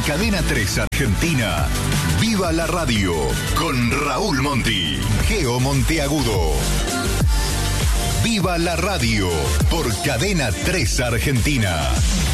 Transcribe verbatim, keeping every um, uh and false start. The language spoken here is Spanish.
Cadena tres Argentina. Viva la radio con Raúl Monti, Geo Monteagudo. Viva la radio por Cadena tres Argentina.